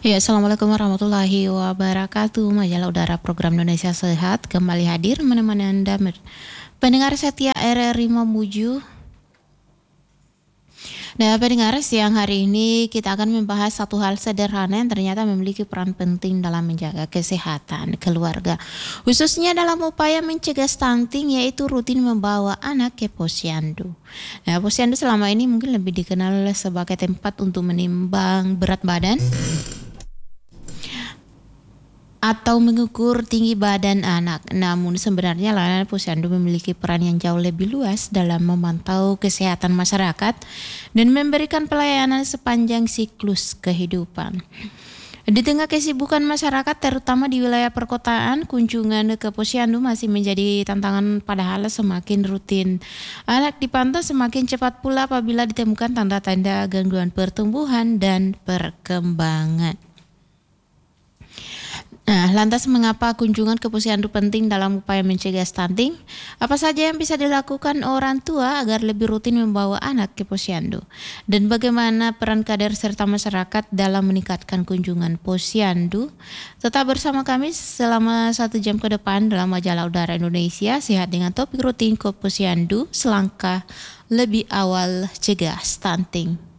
Ya, Assalamualaikum warahmatullahi wabarakatuh. Majalah Udara Program Indonesia Sehat kembali hadir menemani Anda pendengar setia RRI Mamuju. Nah, pendengar, siang hari ini kita akan membahas satu hal sederhana yang ternyata memiliki peran penting dalam menjaga kesehatan keluarga, khususnya dalam upaya mencegah stunting, yaitu rutin membawa anak ke posyandu. Nah, posyandu selama ini mungkin lebih dikenal sebagai tempat untuk menimbang berat badan atau mengukur tinggi badan anak. Namun sebenarnya layanan posyandu memiliki peran yang jauh lebih luas dalam memantau kesehatan masyarakat dan memberikan pelayanan sepanjang siklus kehidupan. Di tengah kesibukan masyarakat, terutama di wilayah perkotaan, kunjungan ke posyandu masih menjadi tantangan, padahal semakin rutin anak dipantau, semakin cepat pula apabila ditemukan tanda-tanda gangguan pertumbuhan dan perkembangan. Nah, lantas mengapa kunjungan ke posyandu penting dalam upaya mencegah stunting? Apa saja yang bisa dilakukan orang tua agar lebih rutin membawa anak ke posyandu? Dan bagaimana peran kader serta masyarakat dalam meningkatkan kunjungan posyandu? Tetap bersama kami selama 1 jam ke depan dalam Majalah Udara Indonesia Sehat dengan topik rutin ke posyandu, selangkah lebih awal cegah stunting.